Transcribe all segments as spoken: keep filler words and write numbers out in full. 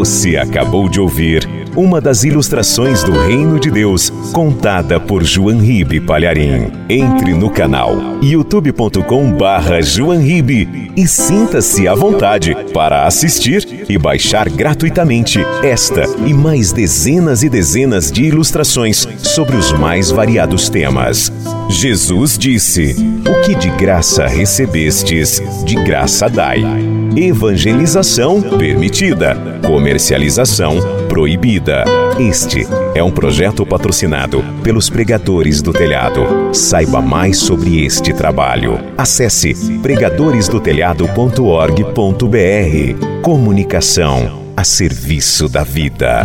Você acabou de ouvir uma das ilustrações do Reino de Deus, contada por João Ribe Palharim. Entre no canal youtube ponto com barra João Ribe e sinta-se à vontade para assistir e baixar gratuitamente esta e mais dezenas e dezenas de ilustrações sobre os mais variados temas. Jesus disse: "O que de graça recebestes, de graça dai." Evangelização permitida, comercialização proibida. Este é um projeto patrocinado pelos Pregadores do Telhado. Saiba mais sobre este trabalho. Acesse pregadores do telhado ponto org ponto br. Comunicação a serviço da vida.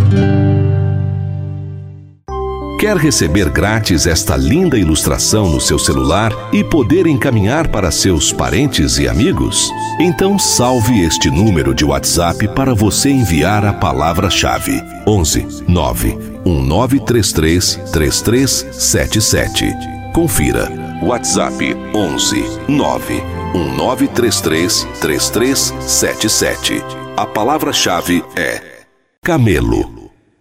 Quer receber grátis esta linda ilustração no seu celular e poder encaminhar para seus parentes e amigos? Então salve este número de WhatsApp para você enviar a palavra-chave: onze nove um nove três três três três sete sete. Confira. WhatsApp onze nove um nove três três três três sete sete. A palavra-chave é camelo.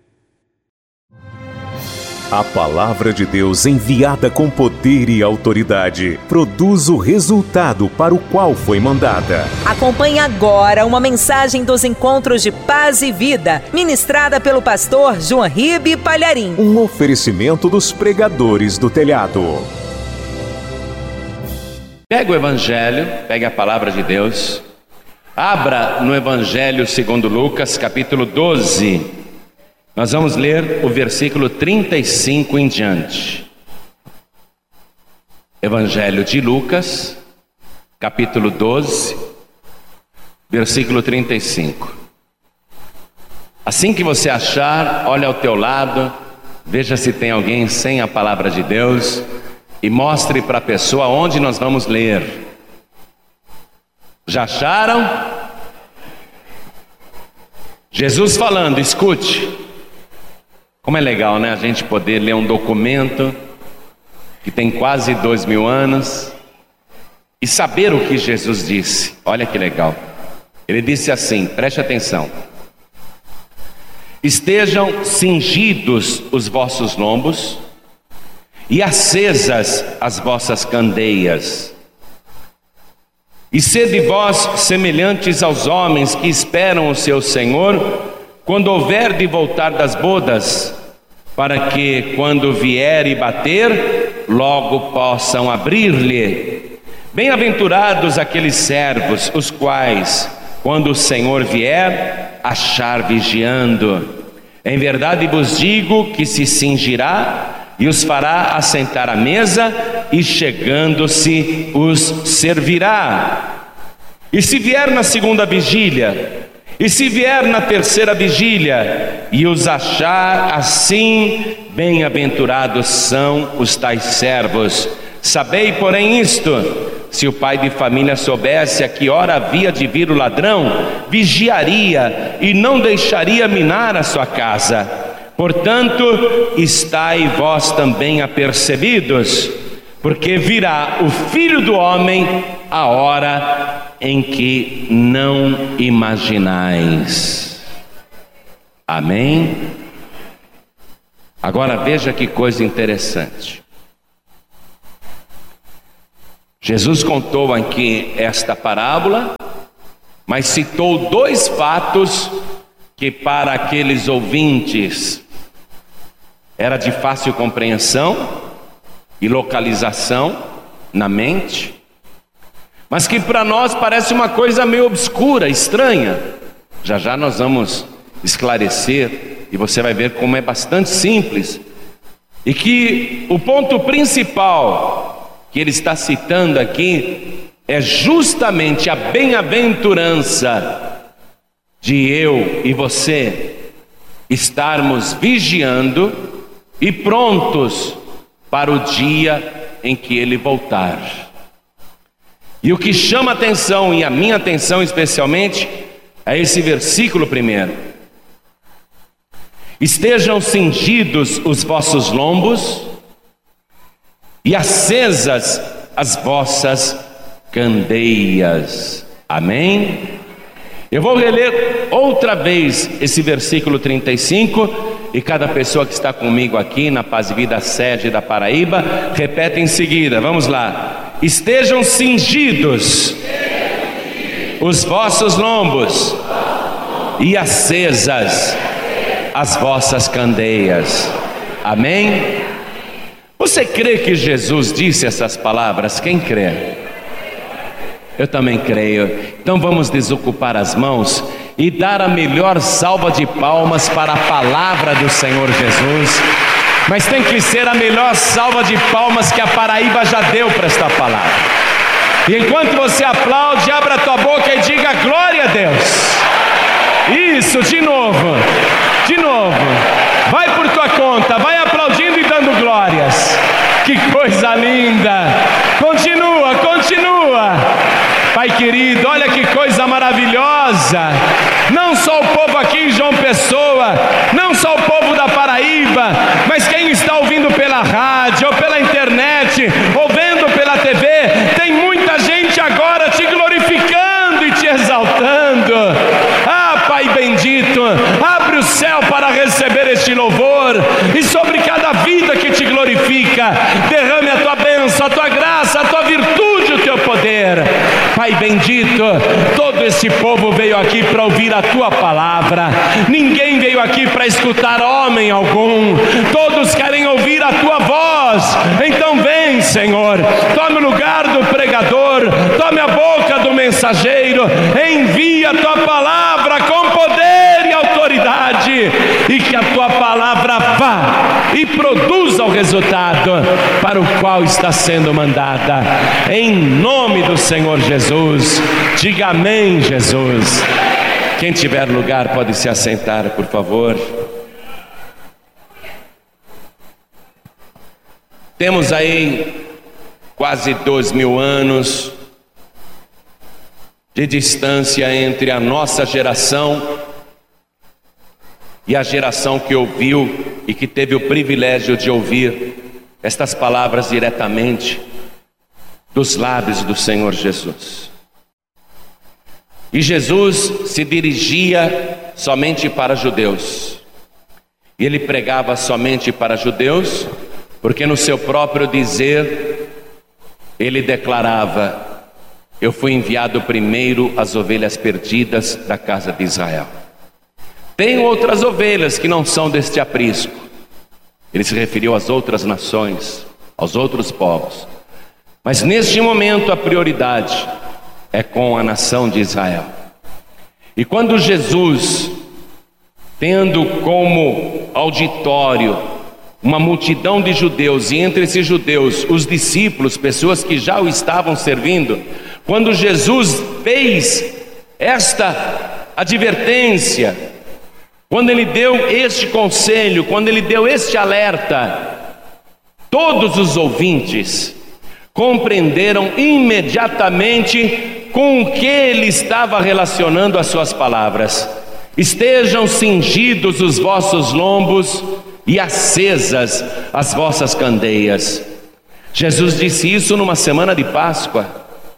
A palavra de Deus, enviada com poder e autoridade, produz o resultado para o qual foi mandada. Acompanhe agora uma mensagem dos Encontros de Paz e Vida, ministrada pelo pastor João Ribe Palharim. Um oferecimento dos Pregadores do Telhado. Pega o Evangelho, pega a palavra de Deus, abra no Evangelho segundo Lucas, capítulo doze. Nós vamos ler o versículo trinta e cinco em diante. Evangelho de Lucas, capítulo doze, versículo trinta e cinco. Assim que você achar, olha ao teu lado, veja se tem alguém sem a palavra de Deus e mostre para a pessoa onde nós vamos ler. Já acharam? Jesus falando, escute. Como é legal, né? A gente poder ler um documento que tem quase dois mil anos e saber o que Jesus disse. Olha que legal. Ele disse assim, preste atenção: estejam cingidos os vossos lombos e acesas as vossas candeias, e sede vós semelhantes aos homens que esperam o seu Senhor, quando houver de voltar das bodas, para que, quando vier e bater, logo possam abrir-lhe. Bem-aventurados aqueles servos, os quais, quando o Senhor vier, achar vigiando. Em verdade vos digo que se cingirá e os fará assentar à mesa, e chegando-se os servirá. E se vier na segunda vigília, e se vier na terceira vigília, e os achar assim, bem-aventurados são os tais servos. Sabei, porém, isto: se o pai de família soubesse a que hora havia de vir o ladrão, vigiaria e não deixaria minar a sua casa. Portanto, estai vós também apercebidos, porque virá o Filho do Homem a hora em que não imaginais. Amém? Agora veja que coisa interessante. Jesus contou aqui esta parábola, mas citou dois fatos que para aqueles ouvintes era de fácil compreensão e localização na mente, mas que para nós parece uma coisa meio obscura, estranha. Já já nós vamos esclarecer e você vai ver como é bastante simples, e que o ponto principal que ele está citando aqui é justamente a bem-aventurança de eu e você estarmos vigiando e prontos para o dia em que ele voltar. E o que chama a atenção, e a minha atenção especialmente, é esse versículo primeiro: estejam cingidos os vossos lombos e acesas as vossas candeias. Amém? Eu vou reler outra vez esse versículo trinta e cinco, e cada pessoa que está comigo aqui na Paz e Vida sede da Paraíba, repete em seguida, vamos lá. Estejam cingidos os vossos lombos e acesas as vossas candeias. Amém? Você crê que Jesus disse essas palavras? Quem crê? Eu também creio. Então vamos desocupar as mãos e dar a melhor salva de palmas para a palavra do Senhor Jesus. Mas tem que ser a melhor salva de palmas que a Paraíba já deu para esta palavra. E enquanto você aplaude, abra a tua boca e diga glória a Deus. Isso, de novo, de novo. Vai por tua conta, vai aplaudindo e dando glórias. Que coisa linda. Continua, continua. Pai querido, olha que coisa maravilhosa. Não só o povo aqui em João Pessoa, não só o povo da Paraíba, mas quem está ouvindo pela rádio, ou pela internet, ou vendo pela T V, tem muita gente agora te glorificando e te exaltando. Ah, Pai bendito, abre o céu para receber este louvor, e sobre cada vida que te glorifica, derrame a tua bênção, a tua graça, a tua virtude, o teu poder. Pai bendito, todo esse povo veio aqui para ouvir a tua palavra, ninguém veio aqui para escutar homem algum, todos querem ouvir a tua voz. Então vem, Senhor, tome o lugar do pregador, tome a boca do mensageiro, envia a tua palavra com poder e autoridade, e que a tua palavra vá e produza o resultado para o qual está sendo mandada, em nome do Senhor Jesus. Diga amém, Jesus. Quem tiver lugar pode se assentar, por favor. Temos aí quase dois mil anos de distância entre a nossa geração e a geração que ouviu e que teve o privilégio de ouvir estas palavras diretamente dos lábios do Senhor Jesus. E Jesus se dirigia somente para judeus, e ele pregava somente para judeus, porque no seu próprio dizer ele declarava: eu fui enviado primeiro às ovelhas perdidas da casa de Israel. Tem outras ovelhas que não são deste aprisco. Ele se referiu às outras nações, aos outros povos. Mas neste momento a prioridade é com a nação de Israel. E quando Jesus, tendo como auditório uma multidão de judeus, e entre esses judeus os discípulos, pessoas que já o estavam servindo, quando Jesus fez esta advertência, quando ele deu este conselho, quando ele deu este alerta, todos os ouvintes compreenderam imediatamente com o que ele estava relacionando as suas palavras. Estejam cingidos os vossos lombos e acesas as vossas candeias. Jesus disse isso numa semana de Páscoa.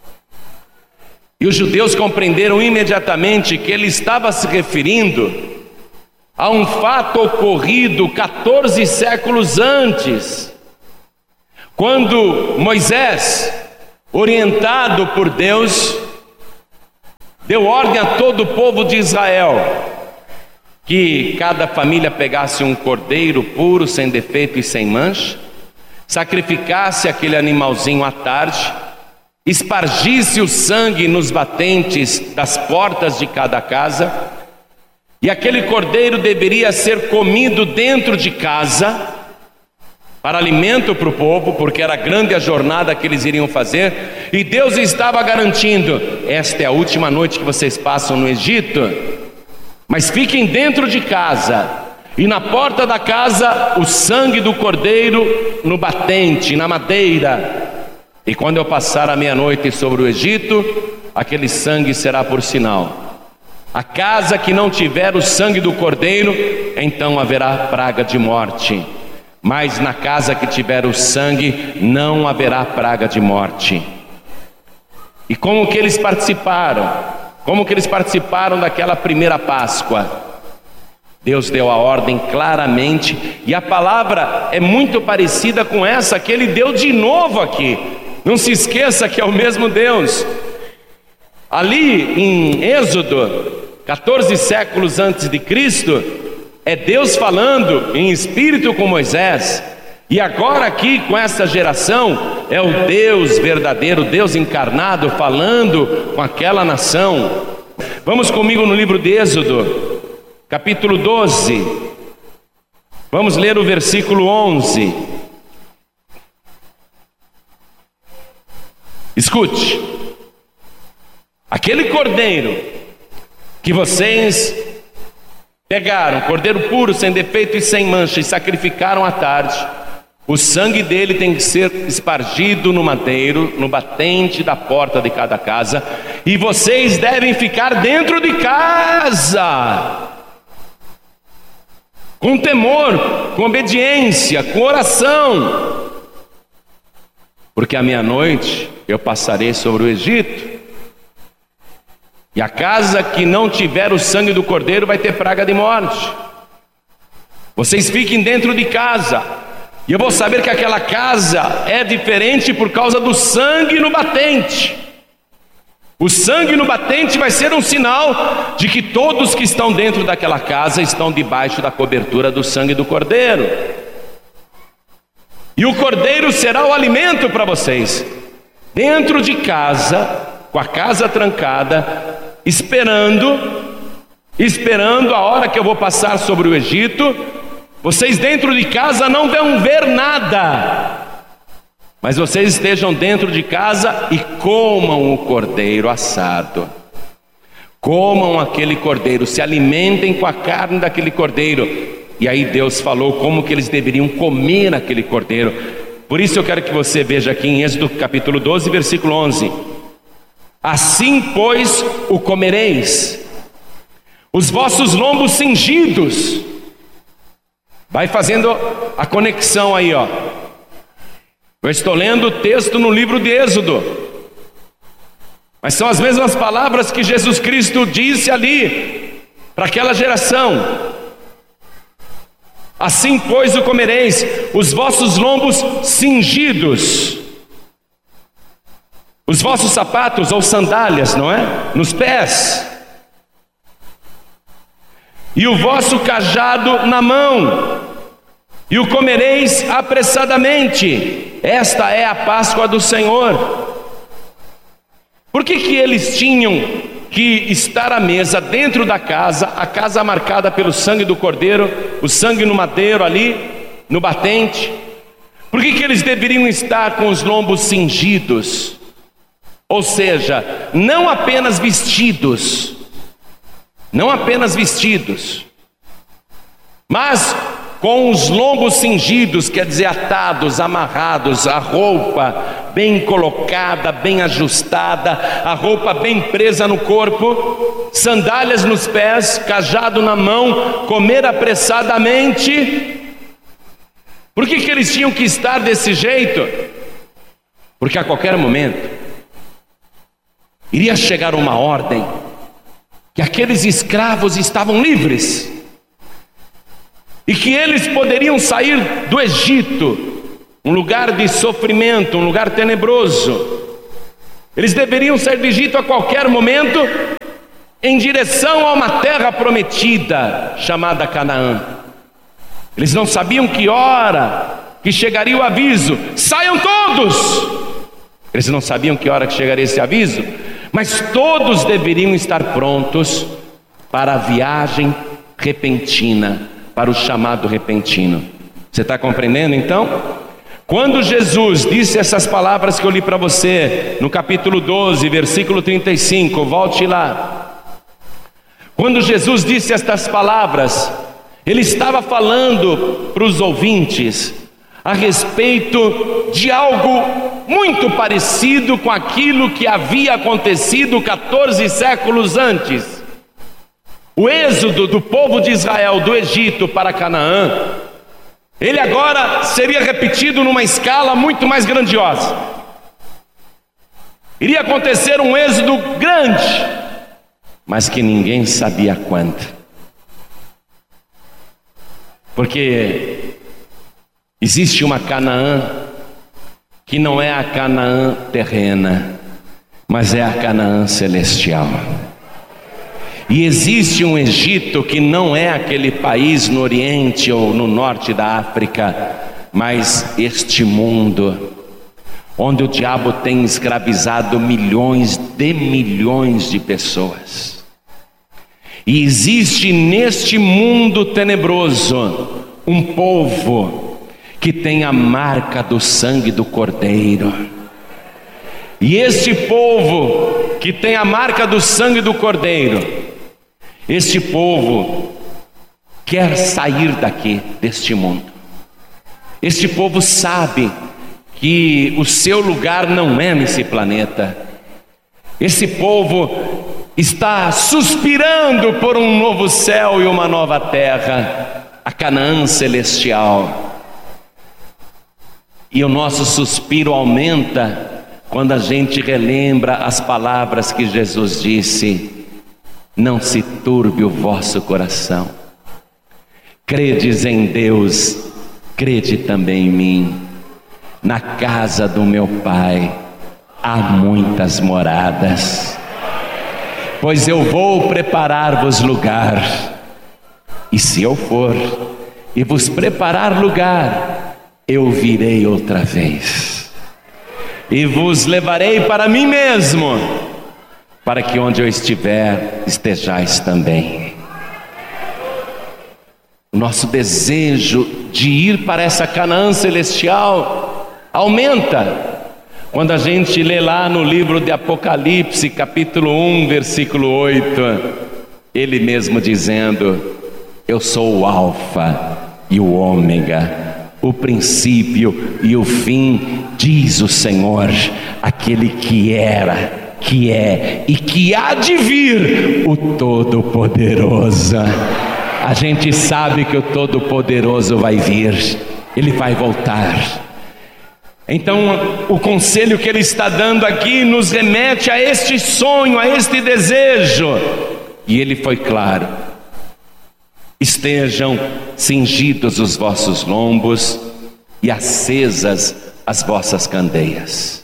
E os judeus compreenderam imediatamente que ele estava se referindo a um fato ocorrido quatorze séculos antes, quando Moisés, orientado por Deus, deu ordem a todo o povo de Israel que cada família pegasse um cordeiro puro, sem defeito e sem mancha, sacrificasse aquele animalzinho à tarde, espargisse o sangue nos batentes das portas de cada casa, e aquele cordeiro deveria ser comido dentro de casa, para alimento para o povo, porque era grande a jornada que eles iriam fazer, e Deus estava garantindo: esta é a última noite que vocês passam no Egito, mas fiquem dentro de casa, e na porta da casa o sangue do cordeiro no batente, na madeira, e quando eu passar a meia-noite sobre o Egito, aquele sangue será por sinal. A casa que não tiver o sangue do cordeiro, então haverá praga de morte. Mas na casa que tiver o sangue, não haverá praga de morte. E como que eles participaram? como que eles participaram daquela primeira Páscoa? Deus deu a ordem claramente, e a palavra é muito parecida com essa que ele deu de novo aqui. Não se esqueça que é o mesmo Deus. Ali em Êxodo, quatorze séculos antes de Cristo, é Deus falando em espírito com Moisés. E agora aqui com essa geração, é o Deus verdadeiro, Deus encarnado, falando com aquela nação. Vamos comigo no livro de Êxodo, capítulo doze. Vamos ler o versículo onze. Escute. Aquele cordeiro que vocês pegaram, cordeiro puro, sem defeito e sem mancha, e sacrificaram à tarde, o sangue dele tem que ser espargido no madeiro, no batente da porta de cada casa, e vocês devem ficar dentro de casa, com temor, com obediência, com oração, porque à meia-noite eu passarei sobre o Egito, e a casa que não tiver o sangue do cordeiro vai ter praga de morte. Vocês fiquem dentro de casa, e eu vou saber que aquela casa é diferente por causa do sangue no batente. O sangue no batente vai ser um sinal de que todos que estão dentro daquela casa estão debaixo da cobertura do sangue do cordeiro. E o cordeiro será o alimento para vocês. Dentro de casa, com a casa trancada, esperando, esperando a hora que eu vou passar sobre o Egito. Vocês dentro de casa não vão ver nada, mas vocês estejam dentro de casa e comam o cordeiro assado. Comam aquele cordeiro, se alimentem com a carne daquele cordeiro. E aí Deus falou como que eles deveriam comer aquele cordeiro. Por isso eu quero que você veja aqui em Êxodo capítulo doze, versículo onze. Assim, pois, o comereis, os vossos lombos cingidos. Vai fazendo a conexão aí, ó. Eu estou lendo o texto no livro de Êxodo, mas são as mesmas palavras que Jesus Cristo disse ali para aquela geração. Assim, pois, o comereis, os vossos lombos cingidos, os vossos sapatos ou sandálias, não é? Nos pés, e o vosso cajado na mão, e o comereis apressadamente. Esta é a Páscoa do Senhor. Por que que eles tinham que estar à mesa dentro da casa, a casa marcada pelo sangue do cordeiro, o sangue no madeiro ali, no batente? Por que que eles deveriam estar com os lombos cingidos? Ou seja, não apenas vestidos, não apenas vestidos, mas com os lombos cingidos, quer dizer, atados, amarrados, a roupa bem colocada, bem ajustada, a roupa bem presa no corpo, sandálias nos pés, cajado na mão, comer apressadamente. Por que que eles tinham que estar desse jeito? Porque a qualquer momento iria chegar uma ordem que aqueles escravos estavam livres e que eles poderiam sair do Egito, um lugar de sofrimento, um lugar tenebroso. Eles deveriam sair do Egito a qualquer momento em direção a uma terra prometida chamada Canaã. Eles não sabiam que hora que chegaria o aviso: saiam todos! Eles não sabiam que hora que chegaria esse aviso, mas todos deveriam estar prontos para a viagem repentina, para o chamado repentino. Você está compreendendo então? Quando Jesus disse essas palavras que eu li para você no capítulo doze, versículo trinta e cinco, volte lá. Quando Jesus disse estas palavras, ele estava falando para os ouvintes a respeito de algo muito parecido com aquilo que havia acontecido quatorze séculos antes. O êxodo do povo de Israel do Egito para Canaã, ele agora seria repetido numa escala muito mais grandiosa. Iria acontecer um êxodo grande, mas que ninguém sabia quando. Porque existe uma Canaã que não é a Canaã terrena, mas é a Canaã celestial. E existe um Egito que não é aquele país no Oriente ou no Norte da África, mas este mundo, onde o diabo tem escravizado milhões de milhões de pessoas. E existe neste mundo tenebroso um povo que tem a marca do sangue do Cordeiro. E este povo que tem a marca do sangue do Cordeiro, este povo quer sair daqui, deste mundo. Este povo sabe que o seu lugar não é nesse planeta. Esse povo está suspirando por um novo céu e uma nova terra, a Canaã celestial. E o nosso suspiro aumenta quando a gente relembra as palavras que Jesus disse: não se turbe o vosso coração. Credes em Deus, crede também em mim. Na casa do meu Pai há muitas moradas, pois eu vou preparar-vos lugar. E se eu for e vos preparar lugar, eu virei outra vez e vos levarei para mim mesmo, para que onde eu estiver, estejais também. O nosso desejo de ir para essa Canaã celestial aumenta quando a gente lê lá no livro de Apocalipse, capítulo um, versículo oito, ele mesmo dizendo: eu sou o Alfa e o Ômega, o princípio e o fim, diz o Senhor, aquele que era, que é e que há de vir, o Todo-Poderoso. A gente sabe que o Todo-Poderoso vai vir, Ele vai voltar. Então o conselho que Ele está dando aqui nos remete a este sonho, a este desejo. E Ele foi claro: estejam cingidos os vossos lombos e acesas as vossas candeias.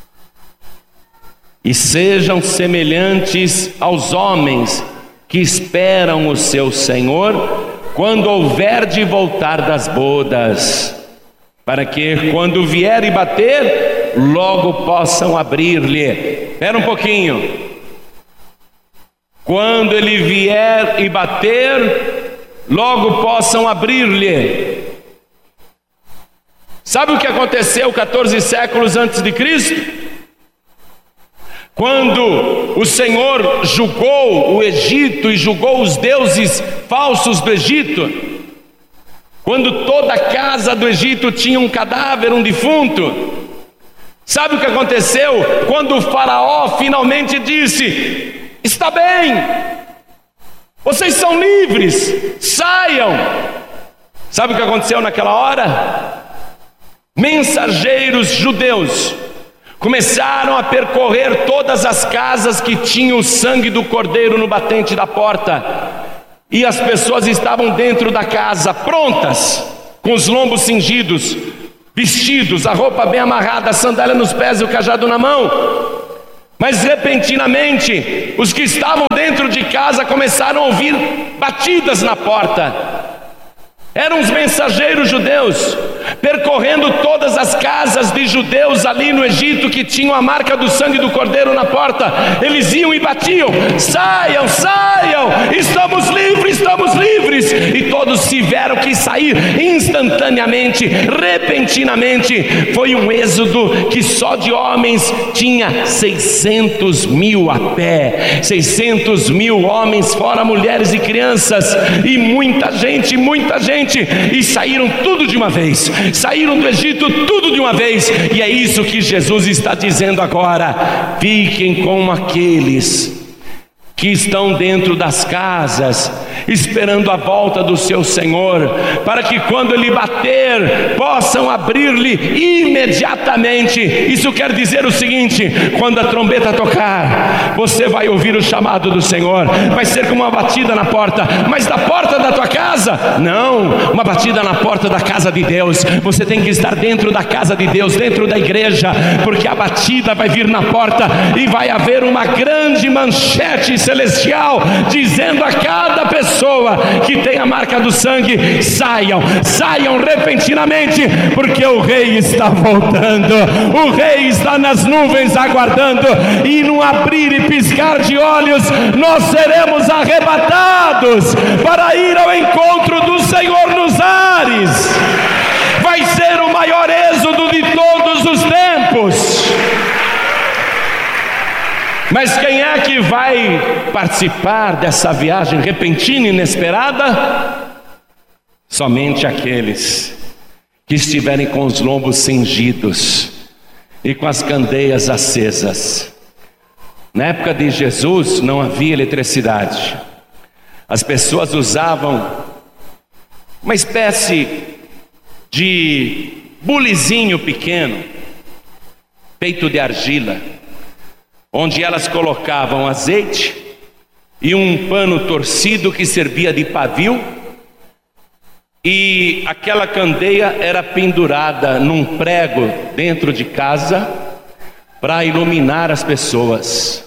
E sejam semelhantes aos homens que esperam o seu Senhor quando houver de voltar das bodas, para que quando vier e bater, logo possam abrir-lhe. Espera um pouquinho. Quando ele vier e bater, logo possam abrir-lhe. Sabe o que aconteceu quatorze séculos antes de Cristo? Quando o Senhor julgou o Egito e julgou os deuses falsos do Egito, quando toda a casa do Egito tinha um cadáver, um defunto, sabe o que aconteceu? Quando o faraó finalmente disse: está bem, vocês são livres, saiam. Sabe o que aconteceu naquela hora? Mensageiros judeus começaram a percorrer todas as casas que tinham o sangue do Cordeiro no batente da porta, e as pessoas estavam dentro da casa, prontas, com os lombos cingidos, vestidos, a roupa bem amarrada, a sandália nos pés e o cajado na mão. Mas repentinamente, os que estavam dentro de casa começaram a ouvir batidas na porta. Eram os mensageiros judeus, percorrendo todas as casas de judeus ali no Egito que tinham a marca do sangue do Cordeiro na porta. Eles iam e batiam: saiam, saiam, estamos livres, estamos livres. E todos tiveram que sair instantaneamente, repentinamente. Foi um êxodo que só de homens tinha seiscentos mil a pé, seiscentos mil homens, fora mulheres e crianças, e muita gente, muita gente. E saíram tudo de uma vez, saíram do Egito tudo de uma vez. E é isso que Jesus está dizendo agora: fiquem como aqueles que estão dentro das casas, esperando a volta do seu Senhor, para que quando Ele bater, possam abrir-lhe imediatamente. Isso quer dizer o seguinte: quando a trombeta tocar, você vai ouvir o chamado do Senhor, vai ser como uma batida na porta, mas da porta da tua casa? Não, uma batida na porta da casa de Deus. Você tem que estar dentro da casa de Deus, dentro da igreja, porque a batida vai vir na porta e vai haver uma grande manchete celestial, dizendo a cada pessoa que tem a marca do sangue: saiam, saiam repentinamente, porque o Rei está voltando, o Rei está nas nuvens aguardando, e num abrir e piscar de olhos, nós seremos arrebatados para ir ao encontro do Senhor nos ares. Vai ser o maior êxodo de todos os tempos. Mas quem é que vai participar dessa viagem repentina e inesperada? Somente aqueles que estiverem com os lombos cingidos e com as candeias acesas. Na época de Jesus não havia eletricidade. As pessoas usavam uma espécie de bulizinho pequeno, feito de argila, onde elas colocavam azeite e um pano torcido que servia de pavio, e aquela candeia era pendurada num prego dentro de casa para iluminar as pessoas.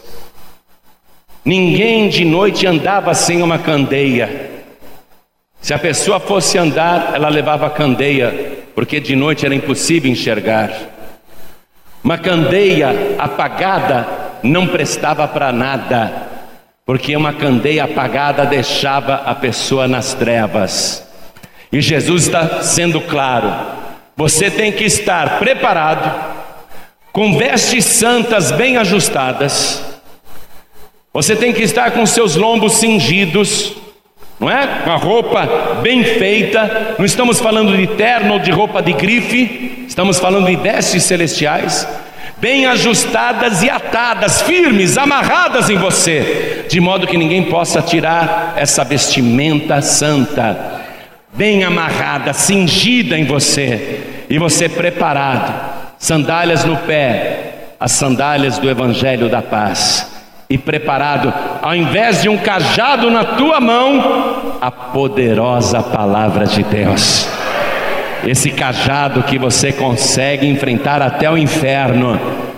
Ninguém de noite andava sem uma candeia. Se a pessoa fosse andar, ela levava a candeia, porque de noite era impossível enxergar. Uma candeia apagada não prestava para nada, porque uma candeia apagada deixava a pessoa nas trevas. E Jesus está sendo claro: você tem que estar preparado, com vestes santas bem ajustadas, você tem que estar com seus lombos cingidos, não é? Com a roupa bem feita. Não estamos falando de terno ou de roupa de grife, estamos falando de vestes celestiais, bem ajustadas e atadas, firmes, amarradas em você, de modo que ninguém possa tirar essa vestimenta santa, bem amarrada, cingida em você, e você preparado, sandálias no pé, as sandálias do Evangelho da Paz, e preparado, ao invés de um cajado na tua mão, a poderosa palavra de Deus. Esse cajado que você consegue enfrentar até o inferno.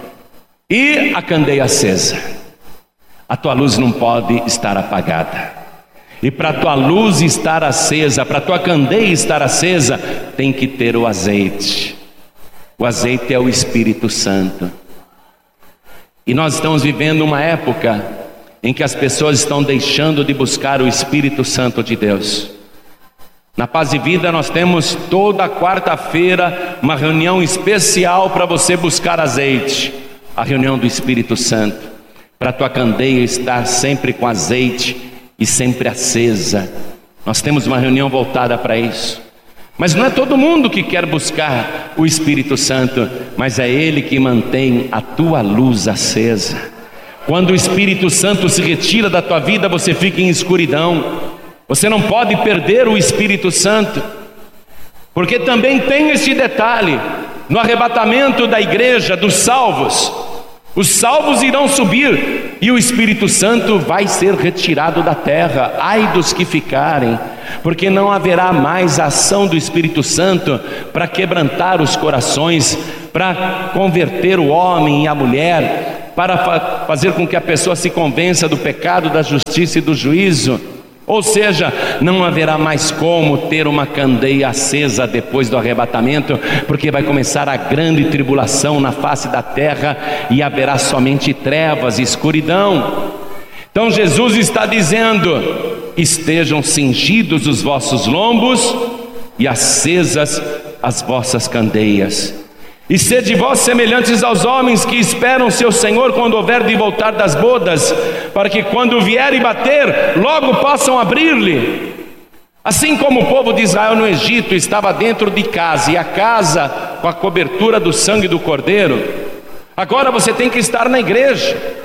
E a candeia acesa. A tua luz não pode estar apagada. E para a tua luz estar acesa, para a tua candeia estar acesa, tem que ter o azeite. O azeite é o Espírito Santo. E nós estamos vivendo uma época em que as pessoas estão deixando de buscar o Espírito Santo de Deus. Na Paz e Vida nós temos toda quarta-feira uma reunião especial para você buscar azeite, a reunião do Espírito Santo, para a tua candeia estar sempre com azeite e sempre acesa. Nós temos uma reunião voltada para isso. Mas não é todo mundo que quer buscar o Espírito Santo, mas é Ele que mantém a tua luz acesa. Quando o Espírito Santo se retira da tua vida, você fica em escuridão. Você não pode perder o Espírito Santo, porque também tem esse detalhe: no arrebatamento da igreja, dos salvos, os salvos irão subir e o Espírito Santo vai ser retirado da terra. Ai dos que ficarem, porque não haverá mais a ação do Espírito Santo para quebrantar os corações, para converter o homem e a mulher, para fa- fazer com que a pessoa se convença do pecado, da justiça e do juízo. Ou seja, não haverá mais como ter uma candeia acesa depois do arrebatamento, porque vai começar a grande tribulação na face da terra e haverá somente trevas e escuridão. Então Jesus está dizendo: estejam cingidos os vossos lombos e acesas as vossas candeias. E sede vós semelhantes aos homens que esperam seu Senhor quando houver de voltar das bodas, para que quando vier e bater, logo possam abrir-lhe. Assim como o povo de Israel no Egito estava dentro de casa, e a casa com a cobertura do sangue do Cordeiro, agora você tem que estar na igreja.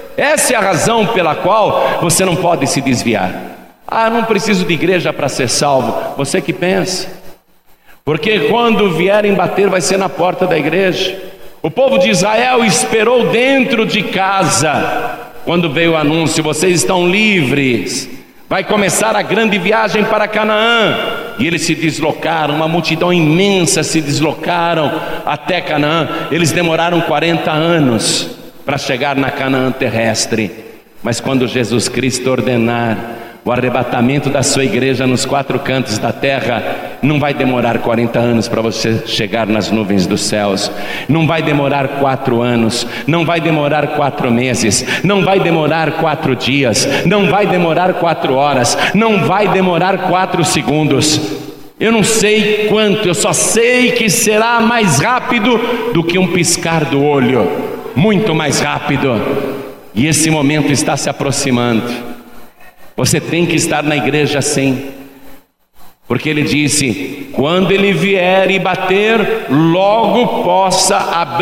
Essa é a razão pela qual você não pode se desviar. Ah, não preciso de igreja para ser salvo. Você que pensa. Porque quando vierem bater, vai ser na porta da igreja. O povo de Israel esperou dentro de casa. Quando veio o anúncio, vocês estão livres, vai começar a grande viagem para Canaã. E eles se deslocaram, uma multidão imensa se deslocaram até Canaã. Eles demoraram quarenta anos para chegar na Canaã terrestre. Mas quando Jesus Cristo ordenar o arrebatamento da sua igreja nos quatro cantos da terra, não vai demorar quarenta anos para você chegar nas nuvens dos céus. Não vai demorar quatro anos, não vai demorar quatro meses, não vai demorar quatro dias, não vai demorar quatro horas, não vai demorar quatro segundos. Eu não sei quanto, eu só sei que será mais rápido do que um piscar do olho, muito mais rápido. E esse momento está se aproximando. Você tem que estar na igreja sim, porque ele disse: quando ele vier e bater, logo possa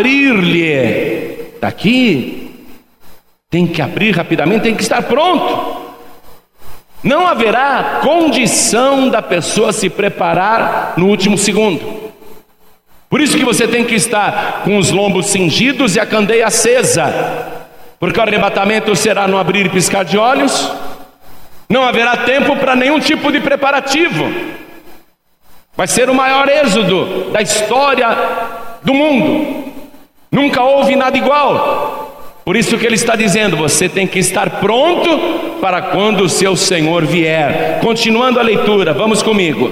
abrir-lhe. Daqui tem que abrir rapidamente, tem que estar pronto. Não haverá condição da pessoa se preparar no último segundo. Por isso que você tem que estar com os lombos cingidos e a candeia acesa, porque o arrebatamento será no abrir e piscar de olhos. Não haverá tempo para nenhum tipo de preparativo. Vai ser o maior êxodo da história do mundo. Nunca houve nada igual. Por isso que ele está dizendo: você tem que estar pronto para quando o seu Senhor vier. Continuando a leitura, vamos comigo.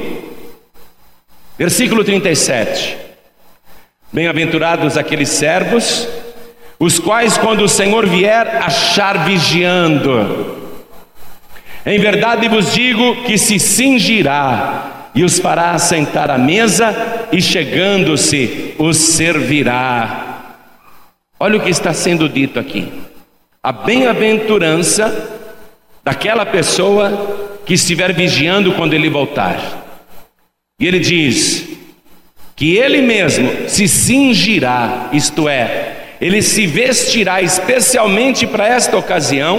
Versículo trinta e sete. Bem-aventurados aqueles servos, os quais quando o Senhor vier achar vigiando. Em verdade vos digo que se cingirá e os fará assentar à mesa, e chegando-se os servirá. Olha o que está sendo dito aqui: a bem-aventurança daquela pessoa que estiver vigiando quando ele voltar. E ele diz que ele mesmo se cingirá, isto é, ele se vestirá especialmente para esta ocasião,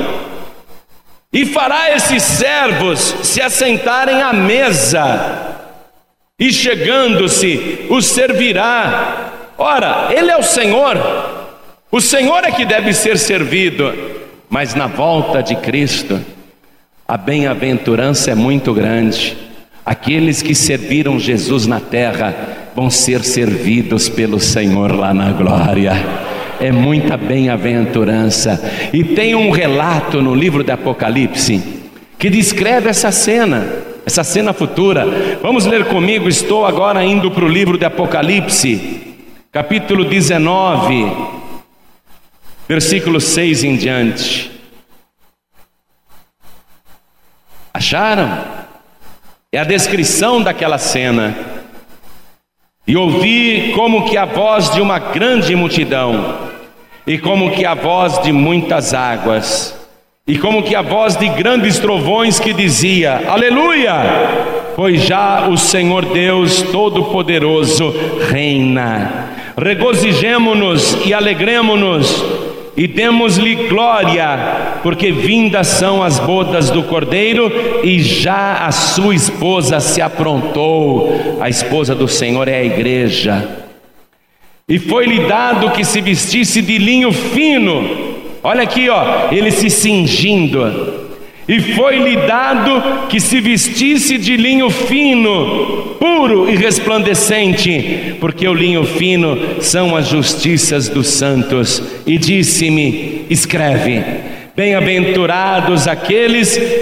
e fará esses servos se assentarem à mesa, e chegando-se os servirá. Ora, ele é o Senhor, o Senhor é que deve ser servido. Mas na volta de Cristo, a bem-aventurança é muito grande. Aqueles que serviram Jesus na terra vão ser servidos pelo Senhor lá na glória. É muita bem-aventurança. E tem um relato no livro de Apocalipse que descreve essa cena, essa cena futura. Vamos ler comigo. Estou agora indo para o livro de Apocalipse, capítulo dezenove, versículo seis em diante. Acharam? É a descrição daquela cena. E ouvi como que a voz de uma grande multidão, e como que a voz de muitas águas, e como que a voz de grandes trovões, que dizia: aleluia, pois já o Senhor Deus Todo-Poderoso reina. Regozijemo-nos e alegremo-nos e demos-lhe glória, porque vindas são as bodas do Cordeiro, e já a sua esposa se aprontou. A esposa do Senhor é a igreja. E foi-lhe dado que se vestisse de linho fino. Olha aqui, ó, ele se cingindo. E foi-lhe dado que se vestisse de linho fino, puro e resplandecente, porque o linho fino são as justiças dos santos. E disse-me: escreve: bem-aventurados aqueles